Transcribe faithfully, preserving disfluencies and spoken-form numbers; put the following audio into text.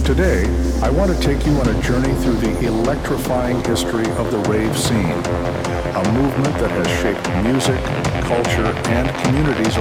Today, I want to take you on a journey through the electrifying history of the rave scene, a movement that has shaped music, culture, and communities